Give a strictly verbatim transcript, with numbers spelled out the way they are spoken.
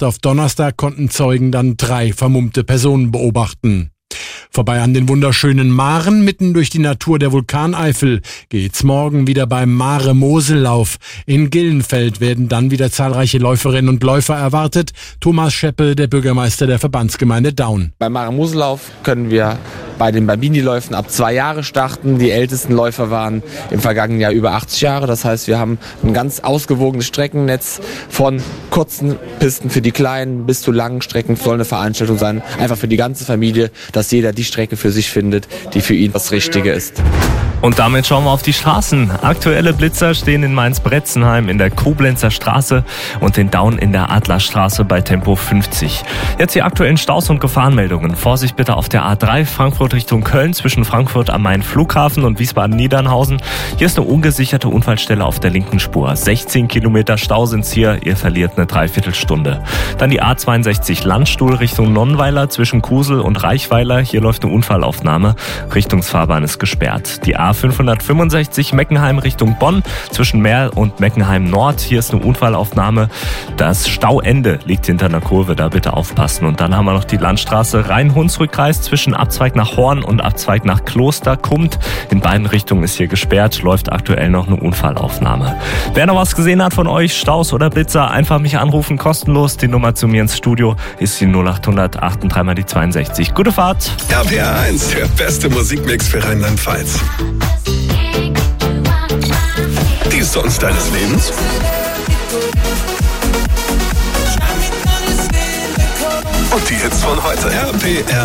Nacht auf Donnerstag konnten Zeugen dann drei vermummte Personen beobachten. Vorbei an den wunderschönen Maren, mitten durch die Natur der Vulkaneifel, geht's morgen wieder beim Mare-Mosel-Lauf. In Gillenfeld werden dann wieder zahlreiche Läuferinnen und Läufer erwartet. Thomas Scheppe, der Bürgermeister der Verbandsgemeinde Daun. Beim Mare-Mosel-Lauf können wir bei den Bambini-Läufen ab zwei Jahre starten. Die ältesten Läufer waren im vergangenen Jahr über achtzig Jahre. Das heißt, wir haben ein ganz ausgewogenes Streckennetz von kurzen Pisten für die Kleinen bis zu langen Strecken. Soll eine Veranstaltung sein, einfach für die ganze Familie, dass jeder die Strecke für sich findet, die für ihn das Richtige ist. Und damit schauen wir auf die Straßen. Aktuelle Blitzer stehen in Mainz-Bretzenheim in der Koblenzer Straße und in Daun in der Adlerstraße bei Tempo fünfzig. Jetzt die aktuellen Staus und Gefahrenmeldungen. Vorsicht bitte auf der A drei Frankfurt Richtung Köln zwischen Frankfurt am Main Flughafen und Wiesbaden-Niedernhausen. Hier ist eine ungesicherte Unfallstelle auf der linken Spur. sechzehn Kilometer Stau sind's hier. Ihr verliert eine Dreiviertelstunde. Dann die A zweiundsechzig Landstuhl Richtung Nonnweiler zwischen Kusel und Reichweiler. Hier läuft eine Unfallaufnahme. Richtungsfahrbahn ist gesperrt. Die A fünfhundertfünfundsechzig Meckenheim Richtung Bonn zwischen Merl und Meckenheim Nord. Hier ist eine Unfallaufnahme. Das Stauende liegt hinter einer Kurve, da bitte aufpassen. Und dann haben wir noch die Landstraße Rhein-Hunsrück-Kreis zwischen Abzweig nach Horn und Abzweig nach Klosterkummt. In beiden Richtungen ist hier gesperrt, läuft aktuell noch eine Unfallaufnahme. Wer noch was gesehen hat von euch, Staus oder Blitzer, einfach mich anrufen, kostenlos. Die Nummer zu mir ins Studio ist die null acht hundert achtunddreißig mal die zweiundsechzig. Gute Fahrt! R P R eins, der beste Musikmix für Rheinland-Pfalz. Die Songs deines Lebens? Und die Hits von heute. R P R